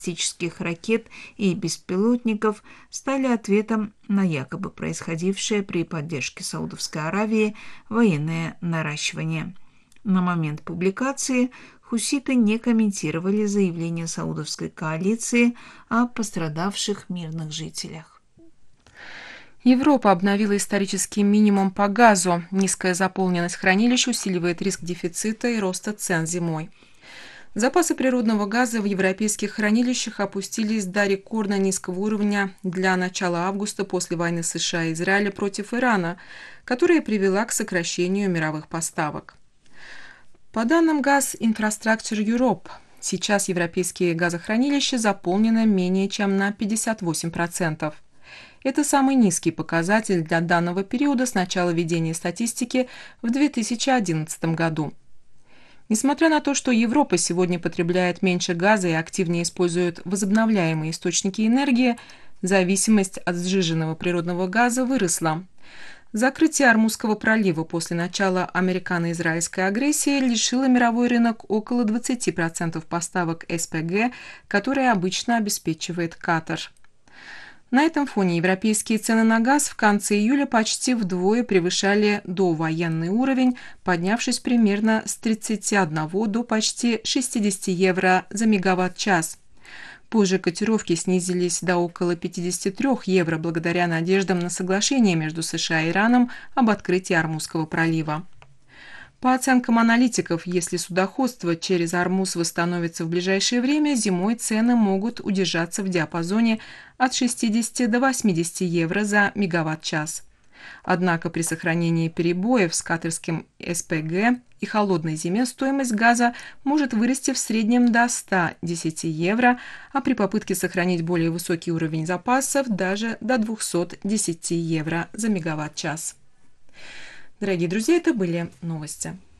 баллистических ракет и беспилотников стали ответом на якобы происходившее при поддержке Саудовской Аравии военное наращивание. На момент публикации хуситы не комментировали заявления саудовской коалиции о пострадавших мирных жителях. Европа обновила исторический минимум по газу. Низкая заполненность хранилищ усиливает риск дефицита и роста цен зимой. Запасы природного газа в европейских хранилищах опустились до рекордно низкого уровня для начала августа после войны США и Израиля против Ирана, которая привела к сокращению мировых поставок. По данным Gas Infrastructure Europe, сейчас европейские газохранилища заполнены менее чем на 58%. Это самый низкий показатель для данного периода с начала ведения статистики в 2011 году. Несмотря на то, что Европа сегодня потребляет меньше газа и активнее использует возобновляемые источники энергии, зависимость от сжиженного природного газа выросла. Закрытие Ормузского пролива после начала американо-израильской агрессии лишило мировой рынок около 20% поставок СПГ, которые обычно обеспечивает Катар. На этом фоне европейские цены на газ в конце июля почти вдвое превышали довоенный уровень, поднявшись примерно с 31 до почти 60 евро за мегаватт-час. Позже котировки снизились до около 53 евро благодаря надеждам на соглашение между США и Ираном об открытии Ормузского пролива. По оценкам аналитиков, если судоходство через Ормуз восстановится в ближайшее время, зимой цены могут удержаться в диапазоне от 60 до 80 евро за мегаватт-час. Однако при сохранении перебоев с катарским СПГ и холодной зиме стоимость газа может вырасти в среднем до 110 евро, а при попытке сохранить более высокий уровень запасов даже до 210 евро за мегаватт-час. Дорогие друзья, это были новости.